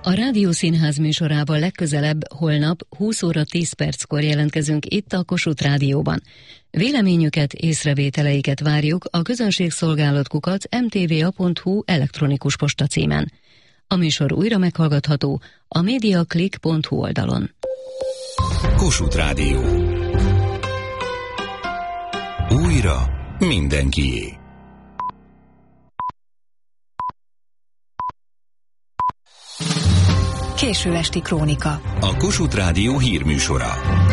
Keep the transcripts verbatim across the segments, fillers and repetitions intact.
A Rádió Színház műsorában legközelebb holnap húsz óra tíz perckor jelentkezünk itt a Kossuth Rádióban. Véleményüket, észrevételeiket várjuk a közönségszolgálat kukac em té vé á pont hú elektronikus postacímen. A műsor újra meghallgatható a mediaclick pont hú oldalon. Kossuth Rádió. Újra mindenkié. Késő esti krónika. A Kossuth Rádió hírműsora.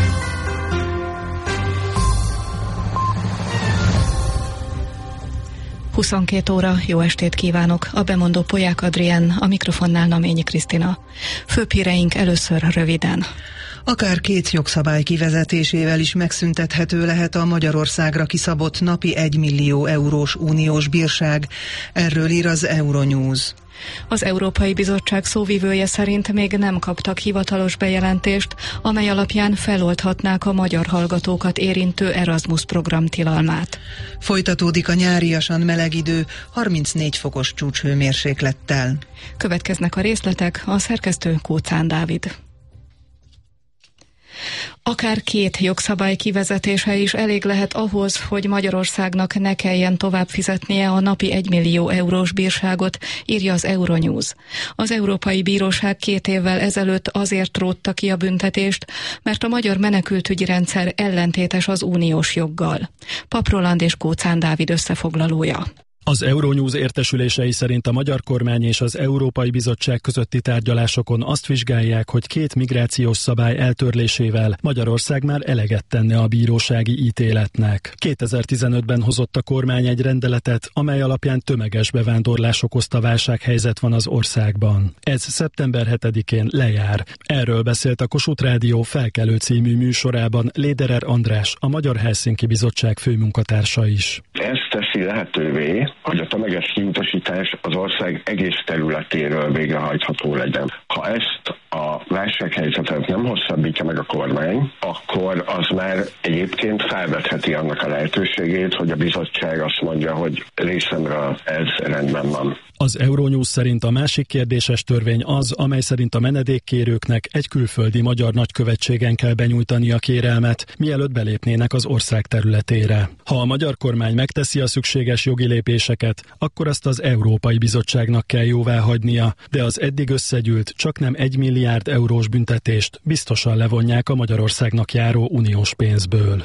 huszonkét óra, jó estét kívánok! A bemondó Polyák Adrien, a mikrofonnál Naményi Krisztina. Főbb híreink először röviden. Akár két jogszabály kivezetésével is megszüntethető lehet a Magyarországra kiszabott napi egymillió eurós uniós bírság. Erről ír az Euronews. Az Európai Bizottság szóvivője szerint még nem kaptak hivatalos bejelentést, amely alapján feloldhatnák a magyar hallgatókat érintő Erasmus program tilalmát. Folytatódik a nyáriasan meleg idő, harmincnégy fokos csúcshőmérséklettel. Következnek a részletek, a szerkesztő Kóczán Dávid. Akár két jogszabály kivezetése is elég lehet ahhoz, hogy Magyarországnak ne kelljen tovább fizetnie a napi egymillió eurós bírságot, írja az Euronews. Az Európai Bíróság két évvel ezelőtt azért rótta ki a büntetést, mert a magyar menekültügyi rendszer ellentétes az uniós joggal. Pap Roland és Kóczán Dávid összefoglalója. Az Euronews értesülései szerint a magyar kormány és az Európai Bizottság közötti tárgyalásokon azt vizsgálják, hogy két migrációs szabály eltörlésével Magyarország már eleget tenne a bírósági ítéletnek. kétezer-tizenötben hozott a kormány egy rendeletet, amely alapján tömeges bevándorlás okozta válsághelyzet van az országban. Ez szeptember hetedikén lejár. Erről beszélt a Kossuth Rádió Felkelő című műsorában Lederer András, a Magyar Helsinki Bizottság főmunkatársa is. Ez teszi lehetővé, hogy a tömeges kiutasítás az ország egész területéről végrehajtható legyen. Ha ezt a válsághelyzetet nem hosszabbítja meg a kormány, akkor az már egyébként felvetheti annak a lehetőségét, hogy a bizottság azt mondja, hogy részemről ez rendben van. Az Euronews szerint a másik kérdéses törvény az, amely szerint a menedékkérőknek egy külföldi magyar nagykövetségen kell benyújtani a kérelmet, mielőtt belépnének az ország területére. Ha a magyar kormány megteszi a szükséges jogi lépéseket, akkor azt az Európai Bizottságnak kell jóváhagynia, de az eddig összegyűlt csaknem egy milliárd eurós büntetést biztosan levonják a Magyarországnak járó uniós pénzből.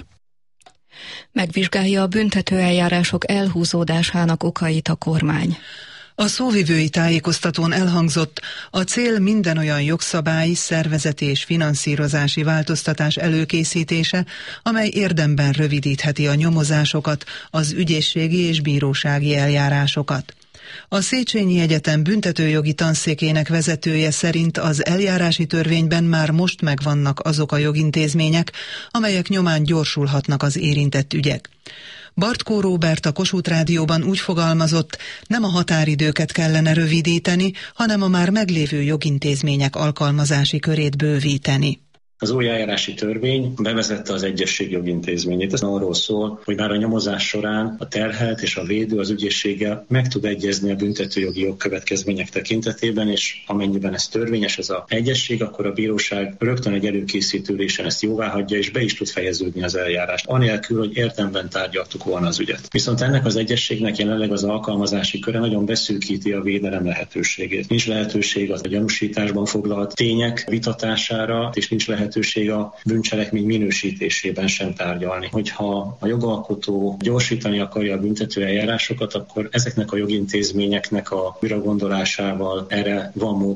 Megvizsgálja a büntetőeljárások elhúzódásának okait a kormány. A szóvivői tájékoztatón elhangzott, a cél minden olyan jogszabályi, szervezeti és finanszírozási változtatás előkészítése, amely érdemben rövidítheti a nyomozásokat, az ügyészségi és bírósági eljárásokat. A Széchenyi Egyetem büntetőjogi tanszékének vezetője szerint az eljárási törvényben már most megvannak azok a jogintézmények, amelyek nyomán gyorsulhatnak az érintett ügyek. Bartkó Róbert a Kossuth Rádióban úgy fogalmazott, nem a határidőket kellene rövidíteni, hanem a már meglévő jogintézmények alkalmazási körét bővíteni. Az új eljárási törvény bevezette az egyesség jogintézményét. Ez arról szól, hogy már a nyomozás során a terhelt és a védő az ügyészséggel meg tud egyezni a büntetőjogi jogkövetkezmények tekintetében, és amennyiben ez törvényes, ez az egyesség, akkor a bíróság rögtön egy előkészítő ülésen ezt jóváhagyja, és be is tud fejeződni az eljárást, anélkül, hogy érdemben tárgyaltuk volna az ügyet. Viszont ennek az egyességnek jelenleg az alkalmazási köre nagyon beszűkíti a védelem lehetőségét. Nincs lehetőség az a gyanúsításban foglalt tények vitatására, és nincs lehetőség lehetőség a bűncselekmény minősítésében sem tárgyalni. Hogyha a jogalkotó gyorsítani akarja a büntető eljárásokat, akkor ezeknek a jogintézményeknek a újragondolásával erre van mód.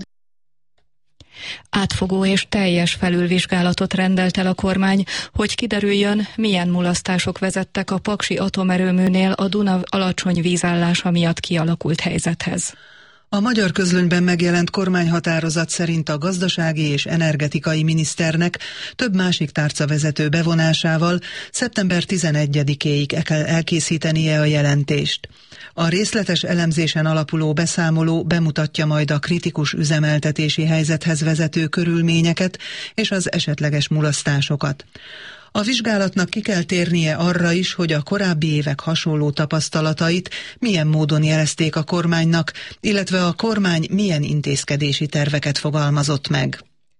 Átfogó és teljes felülvizsgálatot rendelt el a kormány, hogy kiderüljön, milyen mulasztások vezettek a paksi atomerőműnél a Duna alacsony vízállása miatt kialakult helyzethez. A magyar közlönyben megjelent kormányhatározat szerint a gazdasági és energetikai miniszternek több másik tárcavezető bevonásával szeptember tizenegyedikéig kell elkészítenie a jelentést. A részletes elemzésen alapuló beszámoló bemutatja majd a kritikus üzemeltetési helyzethez vezető körülményeket és az esetleges mulasztásokat. A vizsgálatnak ki kell térnie arra is, hogy a korábbi évek hasonló tapasztalatait milyen módon jelezték a kormánynak, illetve a kormány milyen intézkedési terveket fogalmazott meg.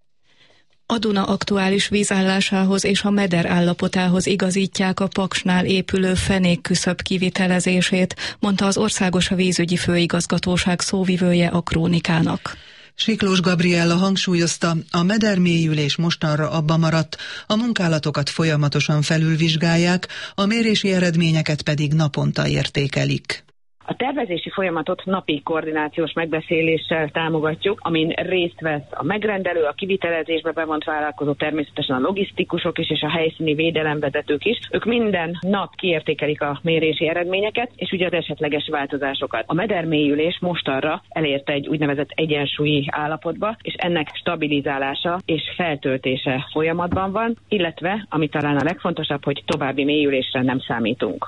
A Duna aktuális vízállásához és a meder állapotához igazítják a Paksnál épülő fenékküszöb kivitelezését, mondta az Országos Vízügyi Főigazgatóság szóvivője a Krónikának. Siklós Gabriella hangsúlyozta, a medermélyülés mostanra abba maradt, a munkálatokat folyamatosan felülvizsgálják, a mérési eredményeket pedig naponta értékelik. A tervezési folyamatot napi koordinációs megbeszéléssel támogatjuk, amin részt vesz a megrendelő, a kivitelezésbe bevont vállalkozó, természetesen a logisztikusok is, és a helyszíni védelemvezetők is. Ők minden nap kiértékelik a mérési eredményeket, és ugye az esetleges változásokat. A medermélyülés mostanra elérte egy úgynevezett egyensúlyi állapotba, és ennek stabilizálása és feltöltése folyamatban van, illetve, ami talán a legfontosabb, hogy további mélyülésre nem számítunk.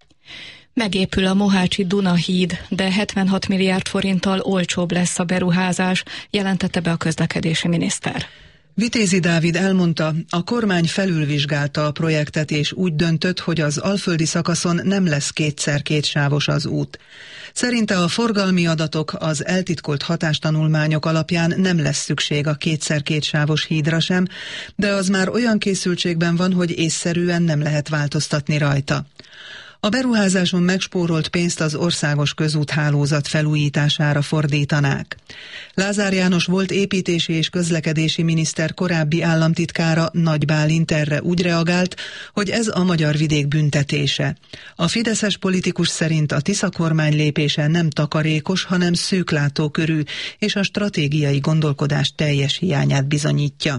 Megépül a Mohácsi Duna híd, de hetvenhat milliárd forinttal olcsóbb lesz a beruházás, jelentette be a közlekedési miniszter. Vitézi Dávid elmondta, a kormány felülvizsgálta a projektet és úgy döntött, hogy az alföldi szakaszon nem lesz kétszer kétsávos az út. Szerinte a forgalmi adatok, az eltitkolt hatástanulmányok alapján nem lesz szükség a kétszer kétsávos hídra sem, de az már olyan készültségben van, hogy észszerűen nem lehet változtatni rajta. A beruházáson megspórolt pénzt az országos közúthálózat felújítására fordítanák. Lázár János volt építési és közlekedési miniszter korábbi államtitkára, Nagy Bálint erre úgy reagált, hogy ez a magyar vidék büntetése. A fideszes politikus szerint a Tisza kormány lépése nem takarékos, hanem szűklátókörű, és a stratégiai gondolkodás teljes hiányát bizonyítja.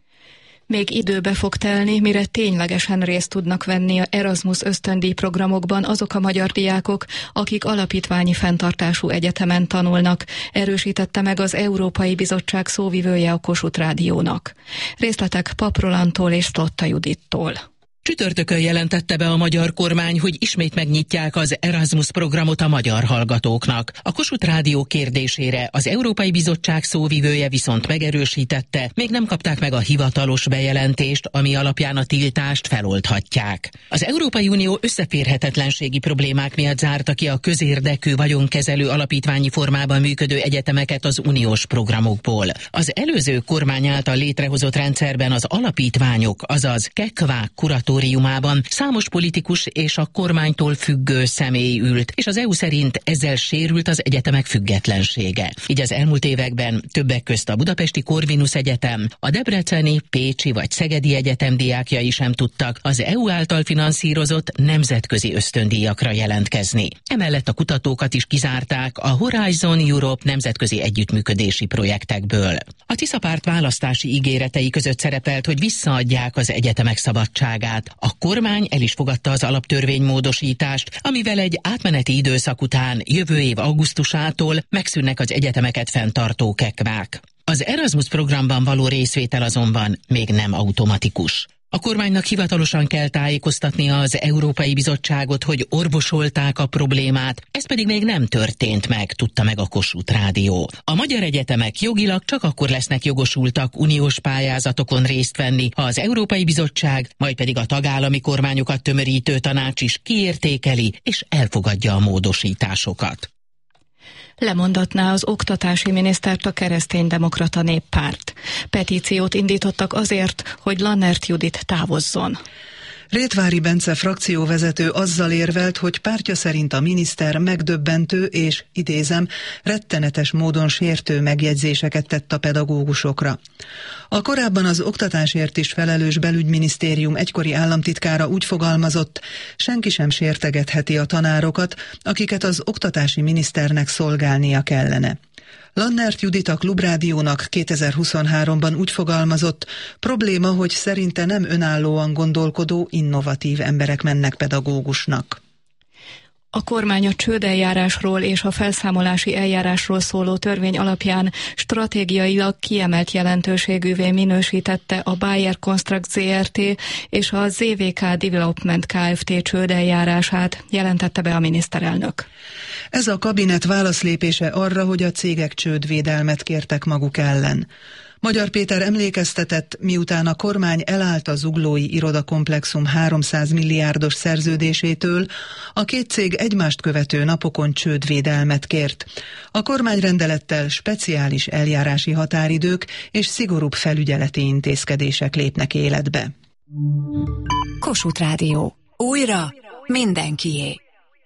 Még időbe fog telni, mire ténylegesen részt tudnak venni a Erasmus ösztöndíj programokban azok a magyar diákok, akik alapítványi fenntartású egyetemen tanulnak, erősítette meg az Európai Bizottság szóvivője a Kossuth Rádiónak. Részletek Pap Rolandtól és Slotta Judittól. Csütörtökön jelentette be a magyar kormány, hogy ismét megnyitják az Erasmus programot a magyar hallgatóknak. A Kossuth Rádió kérdésére az Európai Bizottság szóvivője viszont megerősítette, még nem kapták meg a hivatalos bejelentést, ami alapján a tiltást feloldhatják. Az Európai Unió összeférhetetlenségi problémák miatt zárta ki a közérdekű vagyonkezelő alapítványi formában működő egyetemeket az uniós programokból. Az előző kormány által létrehozott rendszerben az alapítványok, azaz kekvák kuratóriumában számos politikus és a kormánytól függő személy ült, és az é u szerint ezzel sérült az egyetemek függetlensége. Így az elmúlt években többek közt a Budapesti Corvinus Egyetem, a debreceni, pécsi vagy szegedi egyetem diákjai sem tudtak az é u által finanszírozott nemzetközi ösztöndíjakra jelentkezni. Emellett a kutatókat is kizárták a Horizon Europe nemzetközi együttműködési projektekből. A Tisza párt választási ígéretei között szerepelt, hogy visszaadják az egyetemek szabadságát. A kormány el is fogadta az alaptörvénymódosítást, amivel egy átmeneti időszak után jövő év augusztusától megszűnnek az egyetemeket fenntartó kekvák. Az Erasmus programban való részvétel azonban még nem automatikus. A kormánynak hivatalosan kell tájékoztatnia az Európai Bizottságot, hogy orvosolták a problémát, ez pedig még nem történt meg, tudta meg a Kossuth Rádió. A magyar egyetemek jogilag csak akkor lesznek jogosultak uniós pályázatokon részt venni, ha az Európai Bizottság, majd pedig a tagállami kormányokat tömörítő tanács is kiértékeli és elfogadja a módosításokat. Lemondatná az oktatási minisztert a Kereszténydemokrata Néppárt. Petíciót indítottak azért, hogy Lannert Judit távozzon. Rétvári Bence frakcióvezető azzal érvelt, hogy pártja szerint a miniszter megdöbbentő és, idézem, rettenetes módon sértő megjegyzéseket tett a pedagógusokra. A korábban az oktatásért is felelős belügyminisztérium egykori államtitkára úgy fogalmazott, senki sem sértegetheti a tanárokat, akiket az oktatási miniszternek szolgálnia kellene. Lannert Judit a Klubrádiónak kétezer-huszonháromban úgy fogalmazott, probléma, hogy szerinte nem önállóan gondolkodó, innovatív emberek mennek pedagógusnak. A kormány a csődeljárásról és a felszámolási eljárásról szóló törvény alapján stratégiailag kiemelt jelentőségűvé minősítette a Bayer Construct zé er té és a zé vé ká Development Kft. Csődeljárását, jelentette be a miniszterelnök. Ez a kabinet válaszlépése arra, hogy a cégek csődvédelmet kértek maguk ellen. Magyar Péter emlékeztetett, miután a kormány elállt a zuglói irodakomplexum háromszáz milliárdos szerződésétől, a két cég egymást követő napokon csődvédelmet kért. A kormányrendelettel speciális eljárási határidők és szigorúbb felügyeleti intézkedések lépnek életbe. Kossuth Rádió. Újra mindenkié.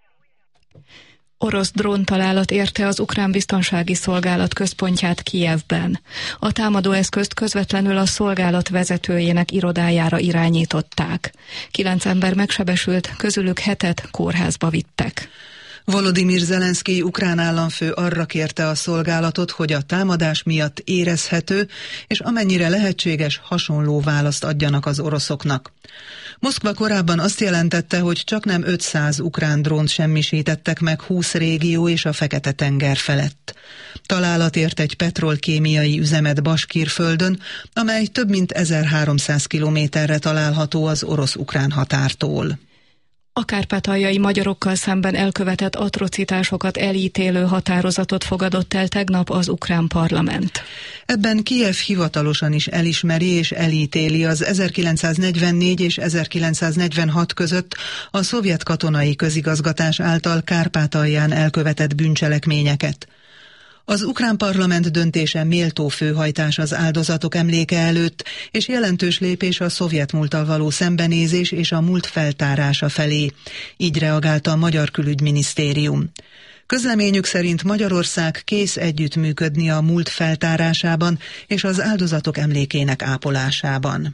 Orosz dróntalálat érte az ukrán biztonsági szolgálat központját Kijevben. A támadóeszközt közvetlenül a szolgálat vezetőjének irodájára irányították. Kilenc ember megsebesült, közülük hetet kórházba vittek. Volodymyr Zelenszkij ukrán államfő arra kérte a szolgálatot, hogy a támadás miatt érezhető, és amennyire lehetséges, hasonló választ adjanak az oroszoknak. Moszkva korábban azt jelentette, hogy csaknem ötszáz ukrán drónt semmisítettek meg húsz régió és a Fekete-tenger felett. Találat ért egy petrolkémiai üzemet Baskirföldön, amely több mint ezerháromszáz kilométerre található az orosz-ukrán határtól. A kárpátaljai magyarokkal szemben elkövetett atrocitásokat elítélő határozatot fogadott el tegnap az ukrán parlament. Ebben Kijev hivatalosan is elismeri és elítéli az ezerkilencszáznegyvennégy és ezerkilencszáznegyvenhat között a szovjet katonai közigazgatás által Kárpátalján elkövetett bűncselekményeket. Az ukrán parlament döntése méltó főhajtás az áldozatok emléke előtt, és jelentős lépés a szovjet múlttal való szembenézés és a múlt feltárása felé. Így reagált a Magyar Külügyminisztérium. Közleményük szerint Magyarország kész együttműködni a múlt feltárásában és az áldozatok emlékének ápolásában.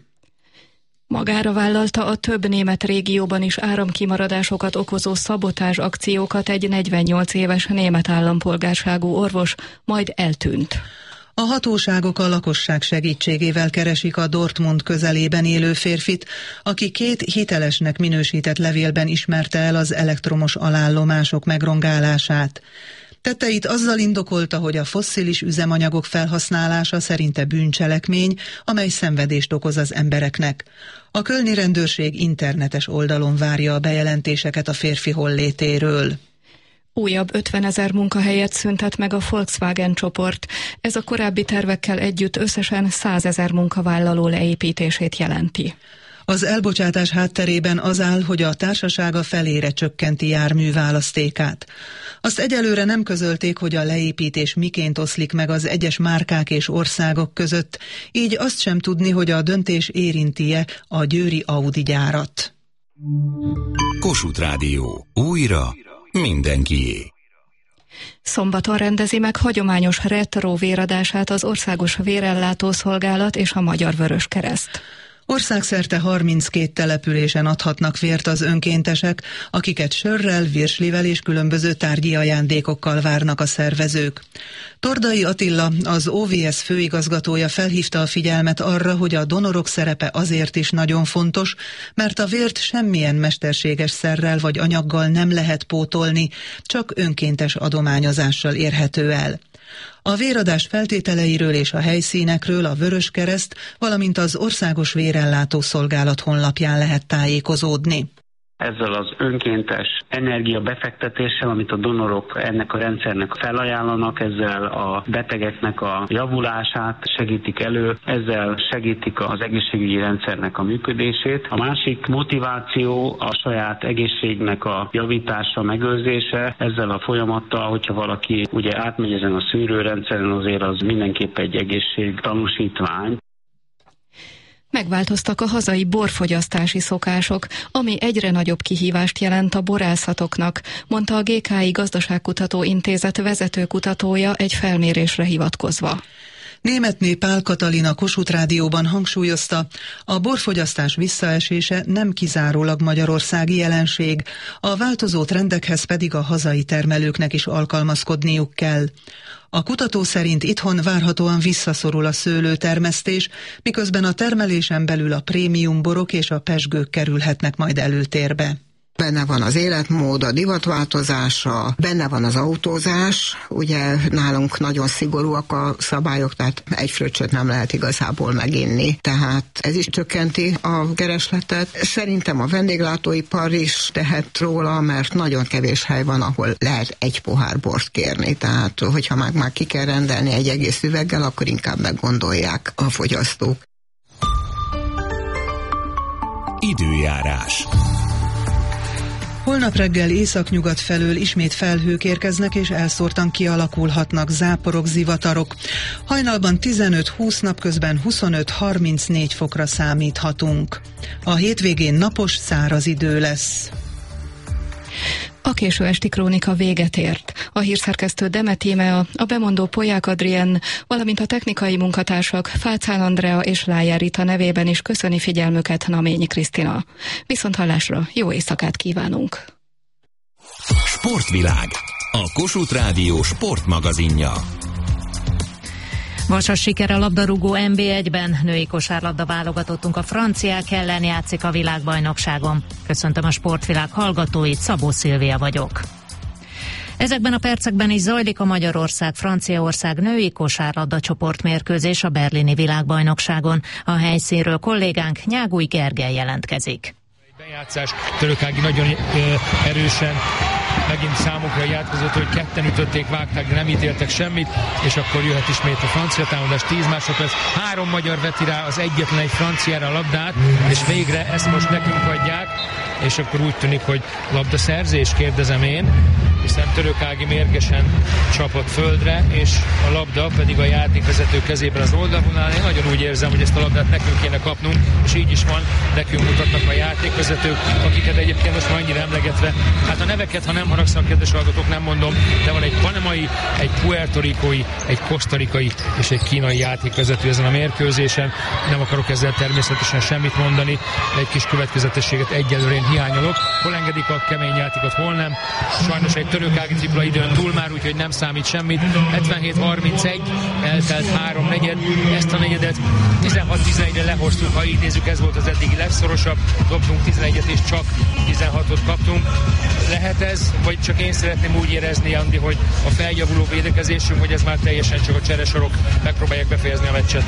Magára vállalta a több német régióban is áramkimaradásokat okozó szabotázs akciókat egy negyvennyolc éves német állampolgárságú orvos, majd eltűnt. A hatóságok a lakosság segítségével keresik a Dortmund közelében élő férfit, aki két hitelesnek minősített levélben ismerte el az elektromos alállomások megrongálását. Tetteit azzal indokolta, hogy a fosszilis üzemanyagok felhasználása szerinte bűncselekmény, amely szenvedést okoz az embereknek. A kölni rendőrség internetes oldalon várja a bejelentéseket a férfi hollétéről. Újabb ötvenezer munkahelyet szüntet meg a Volkswagen csoport. Ez a korábbi tervekkel együtt összesen százezer munkavállaló leépítését jelenti. Az elbocsátás hátterében az áll, hogy a társasága felére csökkenti járműválasztékát. Azt egyelőre nem közölték, hogy a leépítés miként oszlik meg az egyes márkák és országok között, így azt sem tudni, hogy a döntés érinti-e a győri Audi gyárat. Kossuth Rádió. Újra mindenkié. Szombaton rendezi meg hagyományos retro véradását az Országos Vérellátó Szolgálat és a Magyar Vöröskereszt. Országszerte harminckét településen adhatnak vért az önkéntesek, akiket sörrel, virslivel és különböző tárgyi ajándékokkal várnak a szervezők. Tordai Attila, az o vé es főigazgatója felhívta a figyelmet arra, hogy a donorok szerepe azért is nagyon fontos, mert a vért semmilyen mesterséges szerrel vagy anyaggal nem lehet pótolni, csak önkéntes adományozással érhető el. A véradás feltételeiről és a helyszínekről a Vöröskereszt, valamint az Országos Vérellátó Szolgálat honlapján lehet tájékozódni. Ezzel az önkéntes energiabefektetéssel, amit a donorok ennek a rendszernek felajánlanak, ezzel a betegeknek a javulását segítik elő, ezzel segítik az egészségügyi rendszernek a működését. A másik motiváció a saját egészségnek a javítása, megőrzése. Ezzel a folyamattal, hogyha valaki ugye átmegy ezen a szűrőrendszeren, azért az mindenképp egy egészségtanúsítvány. Megváltoztak a hazai borfogyasztási szokások, ami egyre nagyobb kihívást jelent a borászatoknak, mondta a gé ká i Gazdaságkutató Intézet vezetőkutatója egy felmérésre hivatkozva. Németné Pál Katalin a Kossuth Rádióban hangsúlyozta, a borfogyasztás visszaesése nem kizárólag magyarországi jelenség, a változó trendekhez pedig a hazai termelőknek is alkalmazkodniuk kell. A kutató szerint itthon várhatóan visszaszorul a szőlőtermesztés, miközben a termelésen belül a prémium borok és a pezsgők kerülhetnek majd előtérbe. Benne van az életmód, a divatváltozása, benne van az autózás, ugye nálunk nagyon szigorúak a szabályok, tehát egy fröccsöt nem lehet igazából meginni, tehát ez is csökkenti a keresletet. Szerintem a vendéglátóipar is tehet róla, mert nagyon kevés hely van, ahol lehet egy pohár bort kérni, tehát hogyha már, már ki kell rendelni egy egész üveggel, akkor inkább meggondolják a fogyasztók. Időjárás. Holnap reggel északnyugat felől ismét felhők érkeznek, és elszórtan kialakulhatnak záporok, zivatarok. Hajnalban tizenöt-húsz, napközben huszonöt-harmincnégy fokra számíthatunk. A hétvégén napos, száraz idő lesz. A késő esti krónika véget ért. A hírszerkesztő Demet Tímea, a bemondó Polyák Adrien, valamint a technikai munkatársak Fácán Andrea és Lájer Rita nevében is köszöni figyelmüket Naményi Krisztina. Viszonthallásra, jó éjszakát kívánunk! Sportvilág, a Kossuth Rádió sportmagazinja. Vasas siker a labdarúgó en bé egyben, női kosárlabda válogatottunk a franciák ellen játszik a világbajnokságon. Köszöntöm a Sportvilág hallgatóit, Szabó Szilvia vagyok. Ezekben a percekben is zajlik a Magyarország-Franciaország női kosárlabda csoportmérkőzés a berlini világbajnokságon. A helyszínről kollégánk Nyágúj Gergely jelentkezik. Bejátszás, Törökági nagyon ö, erősen megint számukra játkozott, hogy ketten ütötték, vágták, de nem ítéltek semmit, és akkor jöhet ismét a francia támadás, tíz másodperc, három magyar veti rá az egyetlen egy franciára a labdát, és végre ezt most nekünk adják, és akkor úgy tűnik, hogy labdaszerzés, kérdezem én, hiszen Törökági mérgesen csapott földre, és a labda pedig a játékvezető kezében az oldalvonalán. Én nagyon úgy érzem, hogy ezt a labdát nekünk kéne kapnunk, és így is van, nekünk mutatnak a játékvezetők, akiket egyébként most már annyira emlegetve. Hát a neveket, ha nem haragszanak, kedves hallgatók, nem mondom, de van egy panemai, egy puertorikói, egy kosztarikai és egy kínai játékvezető ezen a mérkőzésen. Nem akarok ezzel természetesen semmit mondani, de egy kis következetességet egyelőre én hiányolok. Hol engedik a kemény játékot, hol nem. Sajnos egy Törökági tripla időn túl már, úgyhogy nem számít semmit. hetvenhét harmincegy, eltelt három negyed, ezt a negyedet tizenhat tizenegyre lehoztuk, ha így nézzük, ez volt az eddigi legszorosabb, dobtunk tizenegyet és csak tizenhatot kaptunk. Lehet ez, vagy csak én szeretném úgy érezni, Andi, hogy a feljavuló védekezésünk, hogy ez már teljesen csak a cseresorok megpróbálják befejezni a meccset?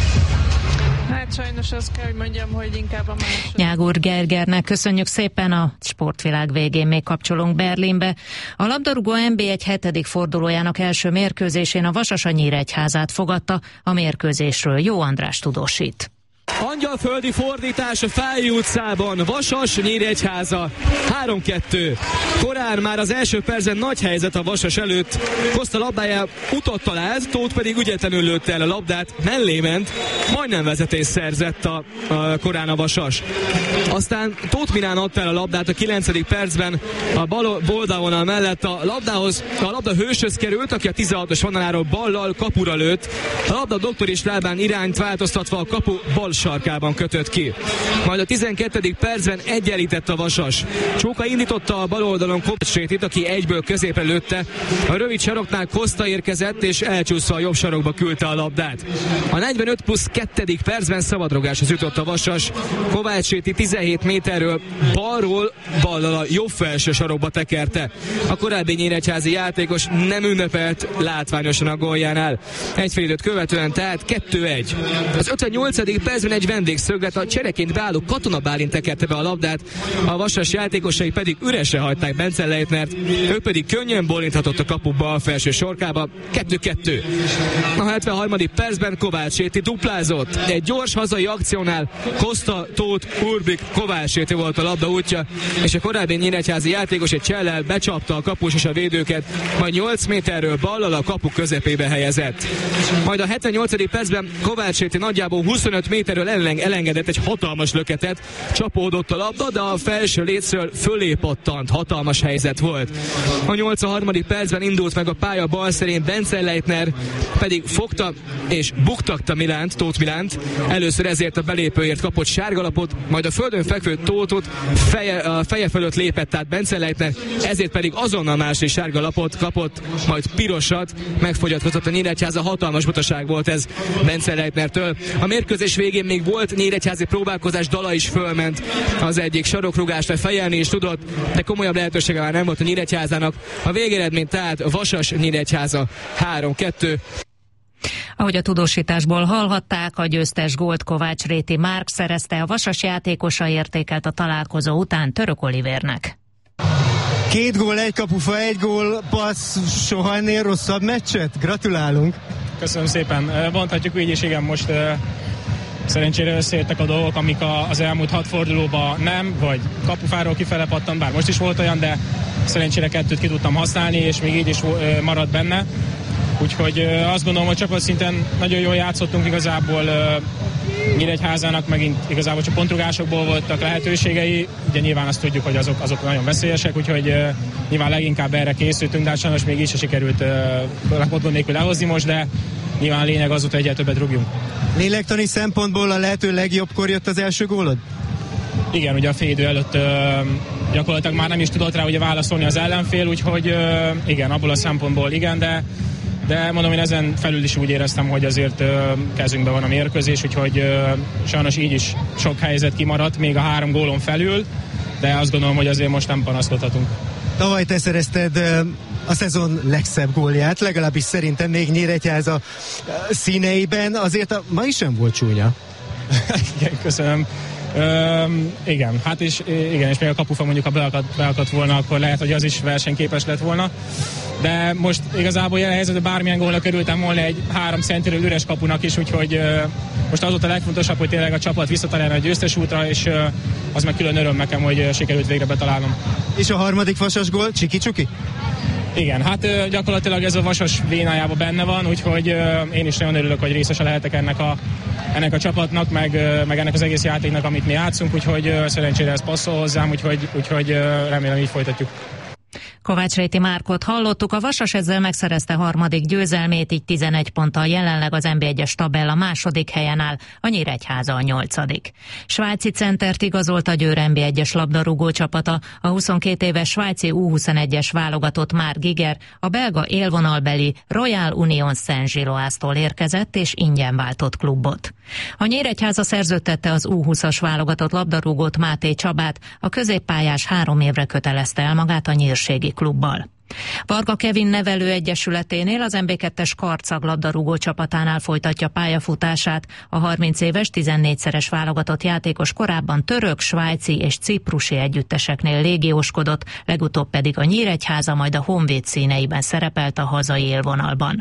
Hát sajnos azt kell, hogy mondjam, hogy inkább a második. Nyágúr Gergernek köszönjük szépen, a Sportvilág végén még kapcsolunk Berlinbe. A labdarúgó en bé egy hetedik fordulójának első mérkőzésén a Vasas a Nyíregyházát fogadta, a mérkőzésről Jó András tudósít. Angyalföldi fordítás a Fáji utcában, Vasas, Nyíregyháza, három kettő. Korán már az első percben nagy helyzet a Vasas előtt. Koszta labdája utat talált, Tóth pedig ügyetlenül lőtte el a labdát, mellé ment, majdnem vezetés szerzett a, a korán a Vasas. Aztán Tóth Milán adta el a labdát a kilencedik percben a bal oldalvonal mellett a labdához, a labda hőshöz került, aki a tizenhatos vonaláról ballal kapura lőtt. A labda doktor és lábán irányt változtatva a kapu bal sarkában kötött ki. Majd a tizenkettedik percben egyenlített a Vasas. Csóka indította a bal oldalon Kovács-Sétit, aki egyből középre lőtte. A rövid saroknál Koszta érkezett, és elcsúszva a jobb sarokba küldte a labdát. A negyvenöt plusz kettedik percben szabadrugáshoz jutott a Vasas. Kovács-Séti tizenhét méterről balról ballal a jobb felső sarokba tekerte. A korábbi nyíregyházi játékos nem ünnepelt látványosan a góljánál. Egy fél időt követően tehát kettő egy. Az ötvennyolcadik percben egy vendégszöglet, a csereként beálló Katona Bálint tekerte be a labdát, a Vasas játékosai pedig üresre hagyták Bence Leitnert, ő pedig könnyen bólinthatott a kapuba a felső sorkába, kettő kettő. A hetvenharmadik percben Kovács-Séti duplázott. Egy gyors hazai akciónál Koszta, Tóth, Urbik, Kovács-Séti volt a labda útja, és a korábbi nyíregyházi játékos egy csellel becsapta a kapus és a védőket, majd nyolc méterről ballal a kapu közepébe helyezett. Majd a hetvennyolcadik percben Kovács-Séti nagyjából huszonöt méterről elengedett egy hatalmas löketet, csapódott a labda, de a felső lécről fölé pattant, hatalmas helyzet volt. A nyolcvanharmadik percben indult meg a pálya bal szerén, Bence Leitner pedig fogta és buktakta Milánt, Tóth Milánt, először ezért a belépőért kapott sárgalapot, majd a földön fekvő Tóthot feje, a feje fölött lépett át Bence Leitner, ezért pedig azonnal másik sárgalapot kapott, majd pirosat, megfogyatkozott a Nyíregyháza, hatalmas butaság volt ez Bence Leitnertől. A mérkőzés végén még még volt nyíregyházi próbálkozás, Dala is fölment az egyik sarokrugásra, fejelni is tudott, de komolyabb lehetősége már nem volt a Nyíregyházának. A végeredmény tehát Vasas Nyíregyháza három kettő. Ahogy a tudósításból hallhatták, a győztes gólt Kovács Réti Márk szerezte, a Vasas játékosa értékelt a találkozó után Török Olivérnek. Két gól, egy kapufa, egy gól, passz, soha ennél rosszabb meccset? Gratulálunk! Köszönöm szépen. Mondhatjuk így is, igen, most uh, szerencsére összeértek a dolgok, amik a, az elmúlt hat fordulóban nem, vagy kapufáról kifele pattant, bár most is volt olyan, de szerencsére kettőt ki tudtam használni, és még így is uh, maradt benne. Úgyhogy uh, azt gondolom, hogy csapatszinten nagyon jól játszottunk igazából. Uh, Nyíregyházának megint igazából csak pontrugásokból voltak lehetőségei, ugye nyilván azt tudjuk, hogy azok, azok nagyon veszélyesek, úgyhogy uh, nyilván leginkább erre készültünk, de sajnos még így se sikerült uh, gond nélkül lehozni most, de nyilván a lényeg az, hogy egyel többet rúgjunk. Lélektani szempontból a lehető legjobbkor jött az első gólod? Igen, ugye a fél idő előtt uh, gyakorlatilag már nem is tudott rá ugye válaszolni az ellenfél, úgyhogy uh, igen, abból a szempontból igen, de De mondom, én ezen felül is úgy éreztem, hogy azért uh, kezünkben van a mérkőzés, úgyhogy uh, sajnos így is sok helyzet kimaradt, még a három gólon felül, de azt gondolom, hogy azért most nem panaszkodhatunk. Tavaly te szerezted uh, a szezon legszebb gólját, legalábbis szerintem még Nyíregyháza színeiben, azért a ma is sem volt csúnya. Igen, köszönöm. Üm, igen, hát és, igen, és még a kapufa mondjuk, ha beakadt, beakadt volna, akkor lehet, hogy az is versenyképes lett volna. De most igazából jelen helyzetben bármilyen gólnak örültem volna egy három centiről üres kapunak is, úgyhogy uh, most az volt a legfontosabb, hogy tényleg a csapat visszatalálna a győztes útra, és uh, az meg külön öröm nekem, hogy uh, sikerült végre betalálnom. És a harmadik Vasas gól, csiki-csuki? Igen, hát uh, gyakorlatilag ez a Vasas vénájában benne van, úgyhogy uh, én is nagyon örülök, hogy részese lehetek ennek a, ennek a csapatnak, meg, uh, meg ennek az egész játéknak, amit mi játszunk, úgyhogy uh, szerencsére ez passzol hozzám, úgyhogy, úgyhogy uh, remélem így folytatjuk. Kovács Réti Márkot hallottuk, a Vasas ezzel megszerezte harmadik győzelmét, így tizenegy ponttal jelenleg az en bé egyes tabella második helyen áll, a Nyíregyháza a nyolcadik. Svájci centert igazolt a Győr en bé egyes labdarúgó csapata, a huszonkét éves svájci U huszonegyes válogatott Mark Giger a belga élvonalbeli Royal Union Saint-Gilloise-tól érkezett és ingyen váltott klubot. A Nyíregyháza szerződtette az U húszas válogatott labdarúgót, Máté Csabát, a középpályás három évre kötelezte el magát a nyírségi klubbal. Varga Kevin nevelő egyesületénél, az en bé kettes Karcag labdarúgó csapatánál folytatja pályafutását. A harminc éves, tizennégyszeres válogatott játékos korábban török, svájci és ciprusi együtteseknél légióskodott, legutóbb pedig a Nyíregyháza, majd a Honvéd színeiben szerepelt a hazai élvonalban.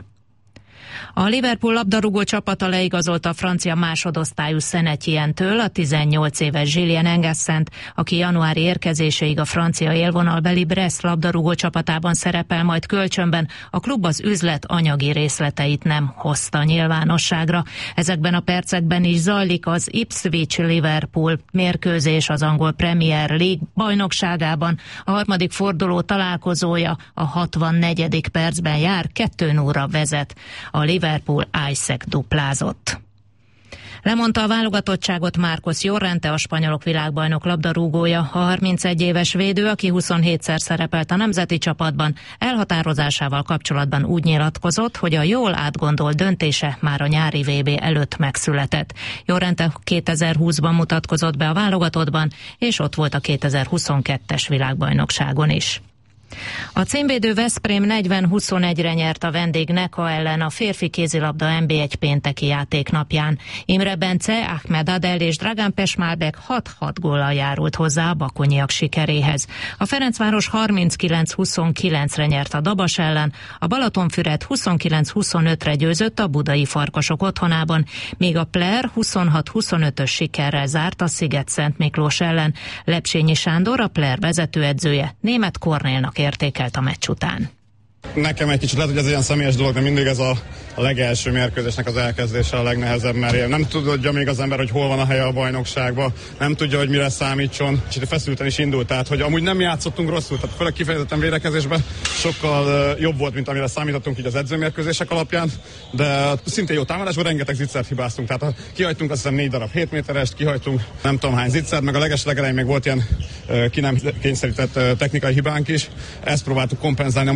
A Liverpool labdarúgó csapata leigazolta a francia másodosztályú Saint-Étienne-től a tizennyolc éves Julien Engesszent, aki januári érkezéséig a francia élvonalbeli Brest labdarúgó csapatában szerepel, majd kölcsönben. A klub az üzlet anyagi részleteit nem hozta nyilvánosságra. Ezekben a percekben is zajlik az Ipswich-Liverpool mérkőzés az angol Premier League bajnokságában. A harmadik forduló találkozója a hatvannegyedik percben jár, kettő nulla vezet. A Liverpool Isaac duplázott. Lemondta a válogatottságot Marcos Llorente, a spanyolok világbajnok labdarúgója. A harmincegy éves védő, aki huszonhétszer szerepelt a nemzeti csapatban, elhatározásával kapcsolatban úgy nyilatkozott, hogy a jól átgondolt döntése már a nyári vé bé előtt megszületett. Llorente kétezer-húszban mutatkozott be a válogatottban, és ott volt a kétezer-huszonkettes világbajnokságon is. A címvédő Veszprém negyven huszonegyre nyert a vendég Neka ellen a férfi kézilabda en bé egy pénteki játéknapján. Imre Bence, Ahmed Adel és Dragan Pesmalbek hat-hat góllal járult hozzá a bakonyiak sikeréhez. A Ferencváros harminckilenc huszonkilencre nyert a Dabas ellen, a Balatonfüred huszonkilenc huszonötre győzött a budai Farkasok otthonában, míg a Pler huszonhat huszonötös sikerrel zárt a Sziget-Szent Miklós ellen. Lepsényi Sándor, a Pler vezetőedzője, Németh Kornélnak értékelt a meccs után. Nekem egy kicsit lehet, hogy ez ilyen személyes dolog, de mindig ez a, a legelső mérkőzésnek az elkezdése a legnehezebb, mert nem tudja még az ember, hogy hol van a helye a bajnokságban, nem tudja, hogy mire számítson, kicsit feszülten is indult, tehát hogy amúgy nem játszottunk rosszul, tehát főleg kifejezetten védekezésben sokkal uh, jobb volt, mint amire számítottunk így az edzőmérkőzések alapján, de szintén jó támadásban rengeteg zicsert hibáztunk, tehát kihajtunk azt hiszem négy darab hét méterest, kihajtunk nem tudom hány zicert, meg a leges legelején még volt ilyen uh, ki nem kényszerített uh, technikai hibánk is, ezt próbáltuk kompenzálni, amúgy a játék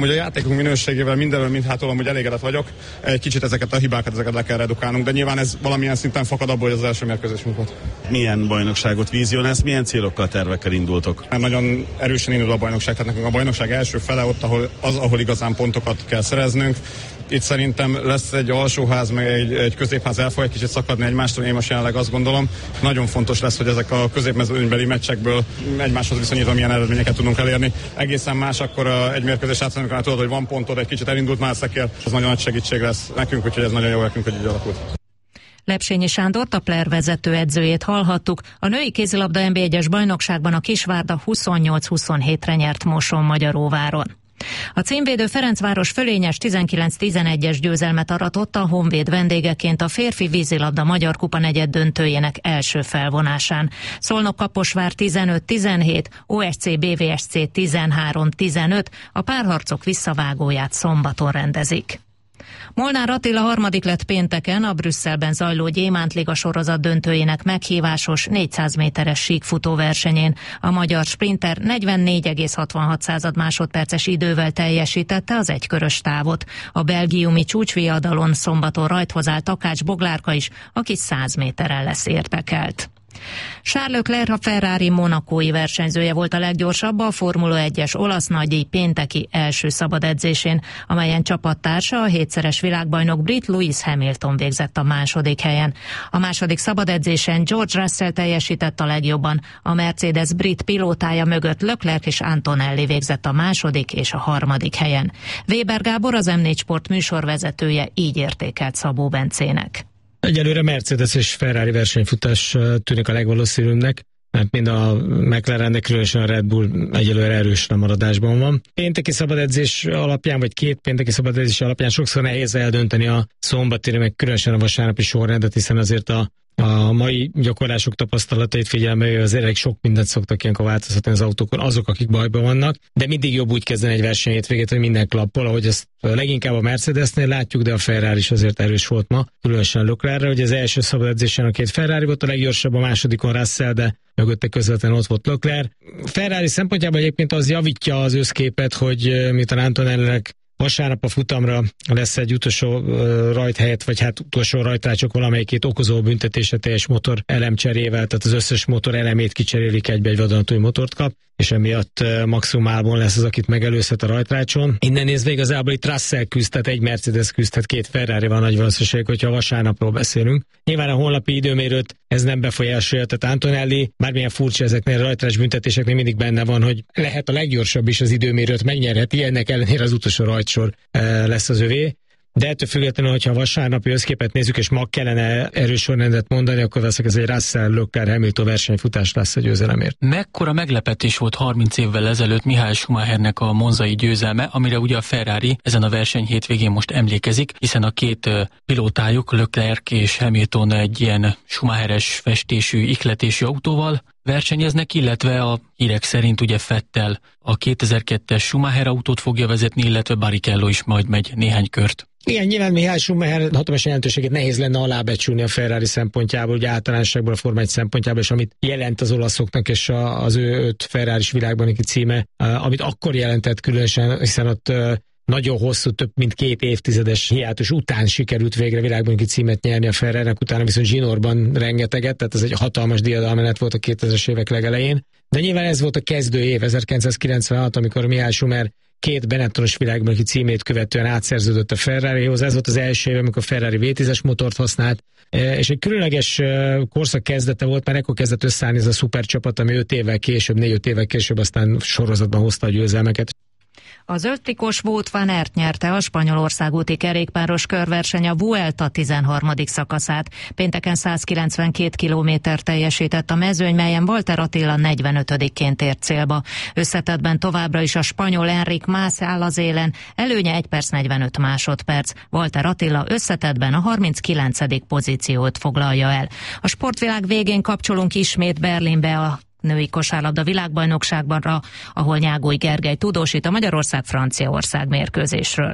játékunk minőségével, mindenről, mindhától amúgy elégedett vagyok. Egy kicsit ezeket a hibákat, ezeket le kell redukálnunk, de nyilván ez valamilyen szinten fakad abból, hogy az első mérkőzésünk volt. Milyen bajnokságot vizionálsz, milyen célokkal, tervekkel indultok? Mert nagyon erősen indul a bajnokság, tehát nekünk a bajnokság első fele ott, ahol az, ahol igazán pontokat kell szereznünk. Itt szerintem lesz egy alsóház, meg egy, egy középház el fog egy kicsit szakadni egymástól, én most jelenleg azt gondolom. Nagyon fontos lesz, hogy ezek a középmezőnybeli meccsekből egymáshoz viszonyítva milyen eredményeket tudunk elérni. Egészen más akkor a, egy mérkőzés átszani, amikor tudod, hogy van pontod, egy kicsit elindult már szekér, ez nagyon nagy segítség lesz nekünk, úgyhogy ez nagyon jó nekünk, hogy így alakult. Lepsényi Sándort, a Pler vezető edzőjét hallhattuk. A női kézilabda en bé egyes bajnokságban a Kisvárda huszonnyolc huszonhétre nyert Mosonmagyaróváron. A címvédő Ferencváros fölényes tizenkilenc tizenegyes győzelmet aratott a Honvéd vendégeként a férfi vízilabda Magyar Kupa negyeddöntőjének első felvonásán. Szolnok-Kaposvár tizenöt tizenhét, o es cé bé vé es cé tizenhárom tizenöt, a párharcok visszavágóját szombaton rendezik. Molnár Attila harmadik lett pénteken a Brüsszelben zajló Gyémántliga sorozat döntőjének meghívásos négyszáz méteres síkfutó versenyén. A magyar sprinter negyvennégy egész hatvanhat másodperces idővel teljesítette az egykörös távot. A belgiumi csúcsviadalon szombaton rajthoz állt Takács Boglárka is, aki száz méteren lesz érdekelt. Charles Leclerc, a Ferrari monakói versenyzője volt a leggyorsabb a Formula egyes olasz nagydíj pénteki első szabad edzésén, amelyen csapattársa, a hétszeres világbajnok brit Lewis Hamilton végzett a második helyen. A második szabad edzésen George Russell teljesített a legjobban, a Mercedes brit pilótája mögött Leclerc és Antonelli végzett a második és a harmadik helyen. Weber Gábor, az em négy Sport műsorvezetője így értékelt Szabó Bencének. Egyelőre Mercedes és Ferrari versenyfutás tűnik a legvalószínűbbnek, mert mind a McLaren, de különösen a Red Bull egyelőre erős lemaradásban van. Pénteki szabadedzés alapján, vagy két pénteki szabadedzés alapján sokszor nehéz eldönteni a szombati, meg különösen a vasárnapi sorrendet, hiszen azért a A mai gyakorlások tapasztalatait figyelme, azért elég sok mindent szoktak ilyenkor változtatni az autókon, azok, akik bajban vannak, de mindig jobb úgy kezdeni egy verseny hétvégét, hogy minden klappol, ahogy ezt leginkább a Mercedesnél látjuk, de a Ferrari is azért erős volt ma, különösen Leclercre, hogy az első szabad edzésen a két Ferrari volt a leggyorsabb, a másodikon Russell, de mögötte közvetlenül ott volt Leclerc. Ferrari szempontjából egyébként az javítja az összképet, hogy miután Antonellinek vasárnap a futamra lesz egy utolsó uh, rajthelyet, vagy hát utolsó rajtrácsok valamelyikét okozó büntetése teljes motor elemcserével, tehát az összes motor elemét kicserélik, egybe egy vadonatúj motort kap, és emiatt uh, maximálban lesz az, akit megelőzhet a rajtrácson. Innen nézve igazából itt Russell küzd, tehát egy Mercedes küzd, tehát két Ferrari van nagy valószínűség, hogyha vasárnapról beszélünk. Nyilván a honlapi időmérőt ez nem befolyásolja, tehát Antonelli, bármilyen furcsa ezeknél a rajtrás büntetéseknél mindig benne van, hogy lehet a leggyorsabb is az időmérőt megnyerheti, ennek ellenére az utolsó rajtsor uh, lesz az övé. De ettől függetlenül, hogyha a vasárnapi összképet nézzük, és ma kellene erős sorrendet mondani, akkor valószínűleg ez egy Russell, Leclerc, Hamilton versenyfutás lesz a győzelemért. Mekkora meglepetés volt harminc évvel ezelőtt Michael Schumachernek a monzai győzelme, amire ugye a Ferrari ezen a verseny hétvégén most emlékezik, hiszen a két pilótájuk, Leclerc és Hamilton egy ilyen Schumacheres festésű, ihletésű autóval versenyeznek, illetve a hírek szerint ugye Vettel a kétezer-kettes Schumacher autót fogja vezetni, illetve Barrichello is majd megy néhány kört. Igen, nyilván Michael Schumacher hatalmas jelentőségét nehéz lenne alábecsülni a Ferrari szempontjából, ugye általánosságból a Forma egy szempontjából, és amit jelent az olaszoknak, és a, az ő öt Ferraris világbajnoki címe, amit akkor jelentett különösen, hiszen ott nagyon hosszú, több mint két évtizedes hiátus után sikerült végre világbajnoki címet nyerni a Ferrarinek, utána viszont zsinórban rengeteget, tehát ez egy hatalmas diadalmenet volt a kétezres évek legelején. De nyilván ez volt a kezdő év, ezerkilencszázkilencvenhat, amikor Michael Schumacher két Benettonos világbajnoki címét követően átszerződött a Ferrarihoz. Ez volt az első év, amikor a Ferrari vé tízes motort használt, és egy különleges korszak kezdete volt, mert ekkor kezdett összeállni ez a szupercsapat, ami öt évvel később, négy-öt évvel később aztán sorozatban hozta a győzelmeket. A zöldtikos Wout van Aert nyerte a spanyolország úti kerékpáros körverseny a Vuelta tizenharmadik szakaszát. Pénteken százkilencvenkét kilométer teljesített a mezőny, melyen Walter Attila negyvenötödikként ért célba. Összetettben továbbra is a spanyol Enric Mas áll az élen, előnye egy perc negyvenöt másodperc. Walter Attila összetettben a harminckilencedik pozíciót foglalja el. A sportvilág végén kapcsolunk ismét Berlinbe a női kosárlabda világbajnokságbanra, ahol Nyágoly Gergely tudósít a Magyarország-Franciaország mérkőzésről.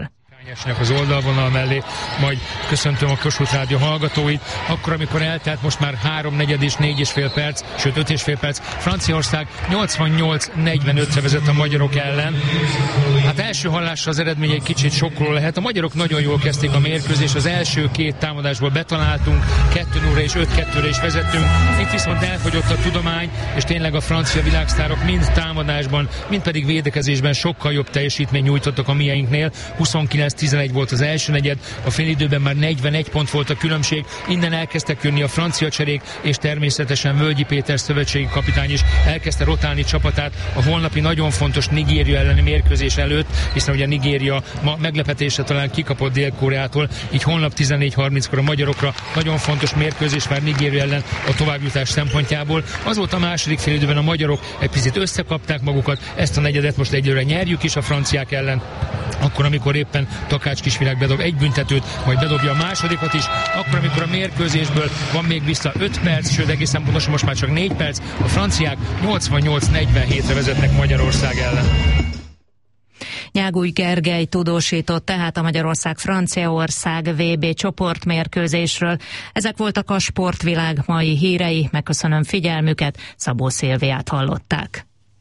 az oldalvonal mellé, majd köszöntöm a Kossuth Rádió hallgatóit. Akkor, amikor eltelt most már három negyed és négy és fél perc, sőt öt és fél perc, Franciaország nyolcvannyolc negyvenötre vezet a magyarok ellen. Hát első hallásra az eredmény egy kicsit sokkoló lehet. A magyarok nagyon jól kezdték a mérkőzést, az első két támadásból betaláltunk, kettő nulla és öt kettőre is vezettünk. Itt viszont elfogyott a tudomány, és tényleg a francia világsztárok mind támadásban, mind pedig védekezésben sokkal jobb teljesítmény nyújtottak a mieinknél. huszonkilenc tizenegy volt az első negyed, a félidőben már negyvenegy pont volt a különbség, innen elkezdtek jönni a francia cserék, és természetesen Völgyi Péter szövetségi kapitány is elkezdte rotálni csapatát a holnapi nagyon fontos Nigéria elleni mérkőzés előtt, hiszen ugye Nigéria ma meglepetésre talán kikapott Dél-Koreától, így holnap tizennégy harminckor a magyarokra nagyon fontos mérkőzés vár Nigéria ellen a továbbjutás szempontjából. Az volt a második félidőben, a magyarok egy picit összekapták magukat, ezt a negyedet most egyőre nyerjük is a franciák ellen. Akkor, amikor éppen Takács Kisvirág bedob egy büntetőt, majd bedobja a másodikat is, akkor, amikor a mérkőzésből van még vissza öt perc, sőt egészen pontosan most már csak négy perc, a franciák nyolcvannyolc negyvenhétre vezetnek Magyarország ellen. Nyágúj Gergely tudósított tehát a Magyarország-Franciaország vé bé csoportmérkőzésről. Ezek voltak a sportvilág mai hírei, megköszönöm figyelmüket, Szabó Szilviát hallották.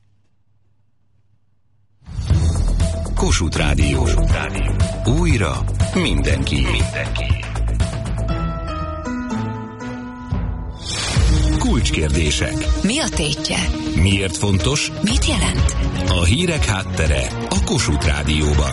Kossuth Rádió. Kossuth Rádió. Újra mindenki. mindenki. Kulcskérdések. Mi a tétje? Miért fontos? Mit jelent? A hírek háttere a Kossuth Rádióban.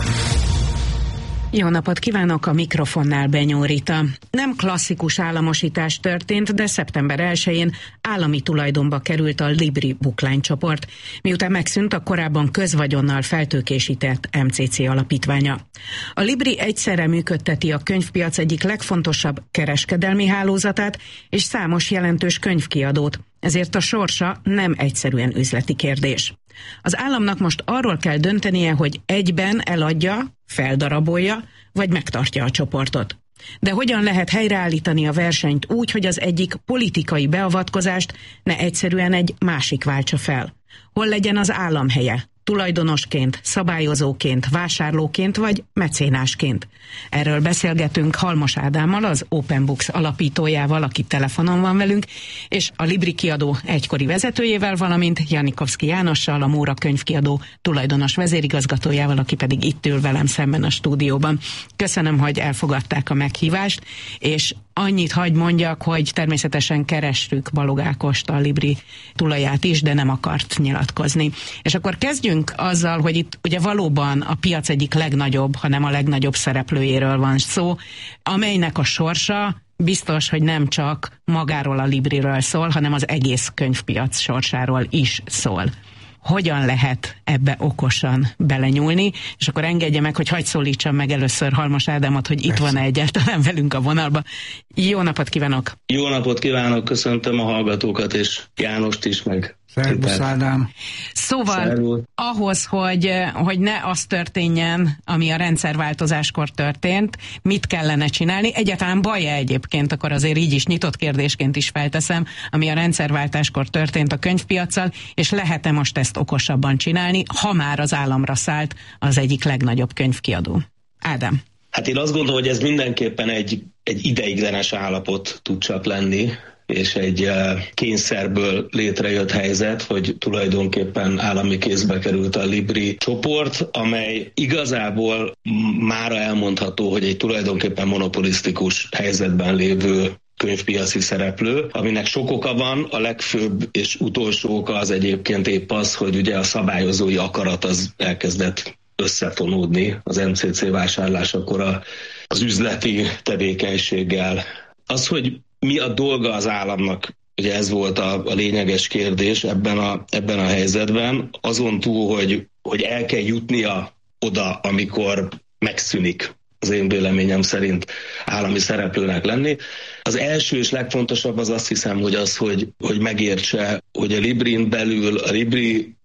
Jó napot kívánok, a mikrofonnál Benyó Rita. Nem klasszikus államosítás történt, de szeptember elsején állami tulajdonba került a Libri bookline-csoport, miután megszűnt a korábban közvagyonnal feltőkésített em cé cé alapítványa. A Libri egyszerre működteti a könyvpiac egyik legfontosabb kereskedelmi hálózatát és számos jelentős könyvkiadót, ezért a sorsa nem egyszerűen üzleti kérdés. Az államnak most arról kell döntenie, hogy egyben eladja, feldarabolja, vagy megtartja a csoportot. De hogyan lehet helyreállítani a versenyt úgy, hogy az egyik politikai beavatkozást ne egyszerűen egy másik váltsa fel? Hol legyen az állam helye? Tulajdonosként, szabályozóként, vásárlóként vagy mecénásként? Erről beszélgetünk Halmos Ádámmal, az Open Books alapítójával, aki telefonon van velünk, és a Libri kiadó egykori vezetőjével, valamint Janikovszki Jánossal, a Móra könyvkiadó tulajdonos vezérigazgatójával, aki pedig itt ül velem szemben a stúdióban. Köszönöm, hogy elfogadták a meghívást, és annyit hagy mondjak, hogy természetesen kerestük Balog Ákost, a Libri tulaját is, de nem akart nyilatkozni. És akkor kezdjünk azzal, hogy itt ugye valóban a piac egyik legnagyobb, hanem a legnagyobb szereplőjéről van szó, amelynek a sorsa biztos, hogy nem csak magáról a Libriről szól, hanem az egész könyvpiac sorsáról is szól. Hogyan lehet ebbe okosan belenyúlni, és akkor engedje meg, hogy hadd szólítsam meg először Halmos Ádámot, hogy itt van-e egyáltalán velünk a vonalban. Jó napot kívánok! Jó napot kívánok, köszöntöm a hallgatókat, és Jánost is, meg Szervusz Ádám! Szóval Szervusz. ahhoz, hogy, hogy ne az történjen, ami a rendszerváltozáskor történt, mit kellene csinálni? Egyáltalán baj-e egyébként, akkor azért így is nyitott kérdésként is felteszem, ami a rendszerváltáskor történt a könyvpiaccal, és lehet-e most ezt okosabban csinálni, ha már az államra szállt az egyik legnagyobb könyvkiadó? Ádám. Hát én azt gondolom, hogy ez mindenképpen egy, egy ideiglenes állapot tud csak lenni, és egy kényszerből létrejött helyzet, hogy tulajdonképpen állami kézbe került a Libri csoport, amely igazából mára elmondható, hogy egy tulajdonképpen monopolisztikus helyzetben lévő könyvpiaci szereplő, aminek sok oka van, a legfőbb és utolsó oka az egyébként épp az, hogy ugye a szabályozói akarat az elkezdett összefonódni az em cé cé vásárlásakor a, az üzleti tevékenységgel. Az, hogy mi a dolga az államnak, ugye ez volt a, a lényeges kérdés ebben a, ebben a helyzetben, azon túl, hogy, hogy el kell jutnia oda, amikor megszűnik az én véleményem szerint állami szereplőnek lenni. Az első és legfontosabb az azt hiszem, hogy az, hogy, hogy megértse, hogy a Librin belül, a Libri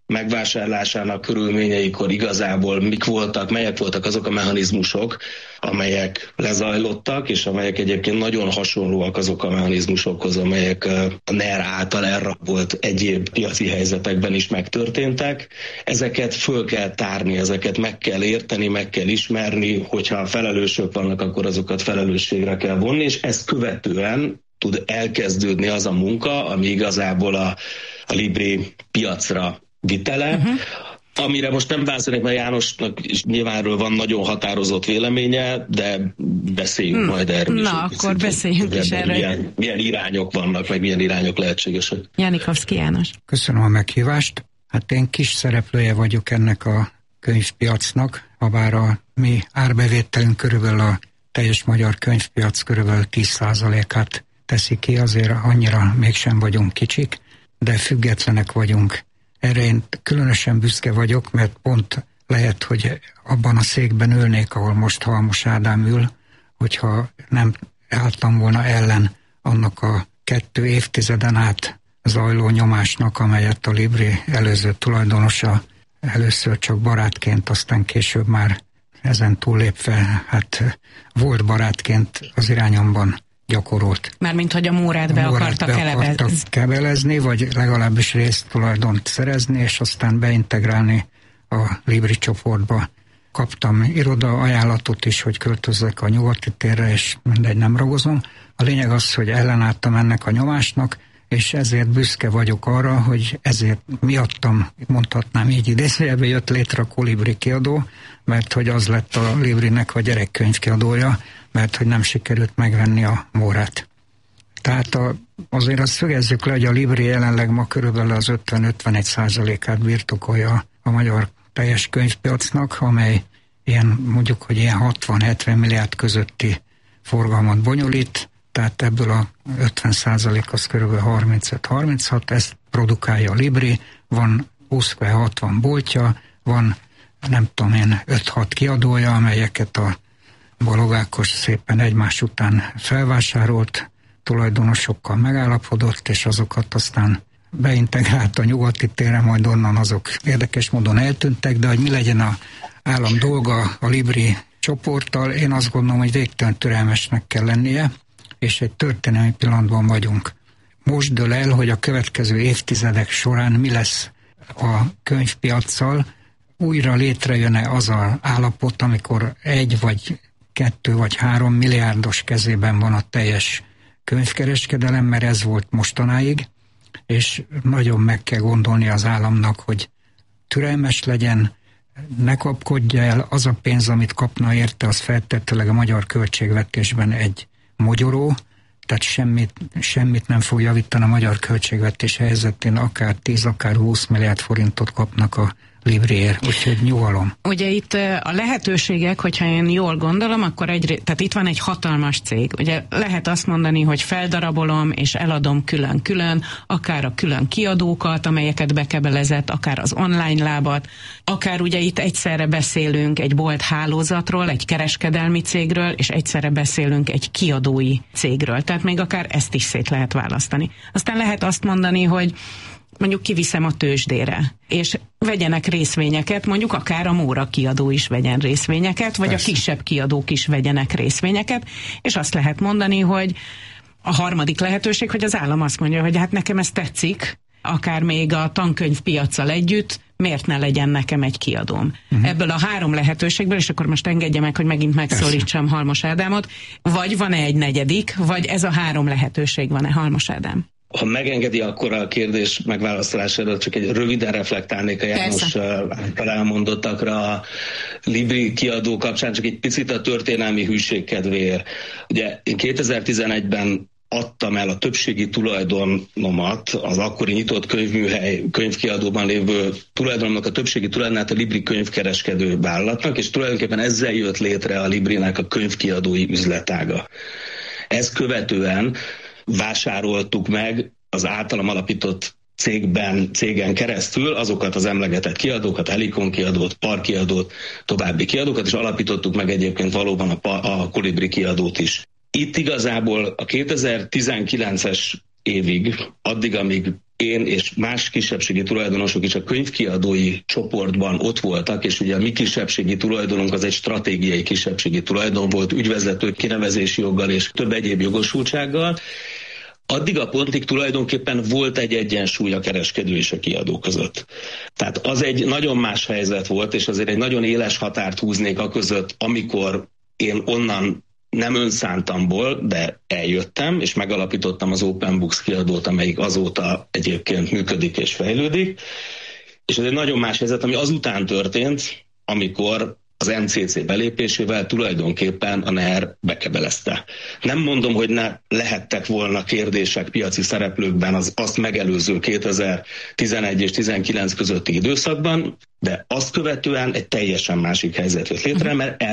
megvásárlásának körülményeikor igazából mik voltak, melyek voltak azok a mechanizmusok, amelyek lezajlottak, és amelyek egyébként nagyon hasonlóak azok a mechanizmusokhoz, amelyek a en e er által elrabolt egyéb piaci helyzetekben is megtörténtek. Ezeket föl kell tárni, ezeket meg kell érteni, meg kell ismerni, hogyha felelősök vannak, akkor azokat felelősségre kell vonni, és ezt követően tud elkezdődni az a munka, ami igazából a, a Libri piacra vitele, uh-huh. amire most nem válaszolnék, mert Jánosnak is nyilvánról van nagyon határozott véleménye, de beszéljünk hmm. majd erről Na, is. Na, akkor beszéljünk is erről. Milyen, milyen irányok vannak, meg milyen irányok lehetségesek. Jánikovszki János. Köszönöm a meghívást. Hát én kis szereplője vagyok ennek a könyvpiacnak, habár a mi árbevételünk körülbelül a teljes magyar könyvpiac körülbelül tíz százalékát teszi ki, azért annyira mégsem vagyunk kicsik, de függetlenek vagyunk. Erre én különösen büszke vagyok, mert pont lehet, hogy abban a székben ülnék, ahol most Halmos Ádám ül, hogyha nem álltam volna ellen annak a kettő évtizeden át zajló nyomásnak, amelyet a Libri előző tulajdonosa először csak barátként, aztán később már ezen túllépve, hát volt barátként az irányomban gyakorolt. Mármint, hogy a Mórát be akarta kebelezni. kebelezni, vagy legalábbis részt tulajdont szerezni, és aztán beintegrálni a Libri csoportba. Kaptam iroda ajánlatot is, hogy költözzek a Nyugati térre, és mindegy, nem ragozom. A lényeg az, hogy ellenálltam ennek a nyomásnak, és ezért büszke vagyok arra, hogy ezért miattam, mondhatnám így idézőjelben, jött létre a Kolibri kiadó, mert hogy az lett a Librinek a gyerekkönyvkiadója, mert hogy nem sikerült megvenni a Mórát. Tehát a, azért azt szögezzük le, hogy a Libri jelenleg ma körülbelül az ötven-ötvenegy százalékát birtokolja a magyar teljes könyvpiacnak, amely ilyen, mondjuk, hogy ilyen hatvan-hetven milliárd közötti forgalmat bonyolít, tehát ebből a ötven százalék az körülbelül harmincöt-harminchat, ezt produkálja a Libri, van húsz-hatvan boltja, van nem tudom én öt-hat kiadója, amelyeket a Balogh Ákos szépen egymás után felvásárolt, tulajdonosokkal megállapodott, és azokat aztán beintegrált a Nyugati térre, majd onnan azok érdekes módon eltűntek, de hogy mi legyen a állam dolga a Libri csoporttal, én azt gondolom, hogy végtelen türelmesnek kell lennie, és egy történelmi pillanatban vagyunk. Most dől el, hogy a következő évtizedek során mi lesz a könyvpiaccal, újra létrejön-e az az állapot, amikor egy vagy kettő vagy három milliárdos kezében van a teljes könyvkereskedelem, mert ez volt mostanáig, és nagyon meg kell gondolni az államnak, hogy türelmes legyen, ne kapkodja el, az a pénz, amit kapna érte, az feltétlenül a magyar költségvetésben egy mogyoró, tehát semmit, semmit nem fog javítani a magyar költségvetés helyzetén, akár tíz, akár húsz milliárd forintot kapnak a Libriért, úgyhogy nyugalom. Ugye itt a lehetőségek, hogyha én jól gondolom, akkor egy, tehát itt van egy hatalmas cég. Ugye lehet azt mondani, hogy feldarabolom és eladom külön-külön, akár a külön kiadókat, amelyeket bekebelezett, akár az online lábat, akár ugye itt egyszerre beszélünk egy bolt hálózatról, egy kereskedelmi cégről, és egyszerre beszélünk egy kiadói cégről. Tehát még akár ezt is szét lehet választani. Aztán lehet azt mondani, hogy mondjuk kiviszem a tőzsdére, és vegyenek részvényeket, mondjuk akár a Móra kiadó is vegyen részvényeket, vagy Persze. a kisebb kiadók is vegyenek részvényeket, és azt lehet mondani, hogy a harmadik lehetőség, hogy az állam azt mondja, hogy hát nekem ez tetszik, akár még a tankönyvpiaccal együtt, miért ne legyen nekem egy kiadóm. Uh-huh. Ebből a három lehetőségből, és akkor most engedje meg, hogy megint megszólítsam Persze. Halmos Ádámot, vagy van-e egy negyedik, vagy ez a három lehetőség van-e, Halmos Ádám? Ha megengedi, akkor a kérdés megválaszolására csak egy röviden reflektálnék a János által elmondottakra a Libri kiadó kapcsán, csak egy picit a történelmi hűség kedvéért. Ugye én kétezer-tizenegyben adtam el a többségi tulajdonomat, az akkori nyitott könyvműhely könyvkiadóban lévő tulajdonomnak a többségi tulajdonát a Libri könyvkereskedő vállalatnak, és tulajdonképpen ezzel jött létre a Librinek a könyvkiadói üzletága. Ezt követően vásároltuk meg az általam alapított cégben, cégen keresztül azokat az emlegetett kiadókat, Helikon kiadót, Par kiadót, további kiadókat, és alapítottuk meg egyébként valóban a, a Kolibri kiadót is. Itt igazából a kétezer-tizenkilences évig, addig, amíg én és más kisebbségi tulajdonosok is a könyvkiadói csoportban ott voltak, és ugye a mi kisebbségi tulajdonunk az egy stratégiai kisebbségi tulajdon volt, ügyvezető kinevezési joggal és több egyéb jogosultsággal. Addig a pontig tulajdonképpen volt egy egyensúly a kereskedő és a kiadó között. Tehát az egy nagyon más helyzet volt, és azért egy nagyon éles határt húznék a között, amikor én onnan nem önszántamból, de eljöttem, és megalapítottam az Open Books kiadót, amelyik azóta egyébként működik és fejlődik. És ez egy nagyon más helyzet, ami azután történt, amikor az em cé cé belépésével tulajdonképpen a NER bekebelezte. Nem mondom, hogy ne lehettek volna kérdések piaci szereplőkben az azt megelőző kétezer-tizenegy és tizenkilenc közötti időszakban, de azt követően egy teljesen másik helyzet jött létre, mert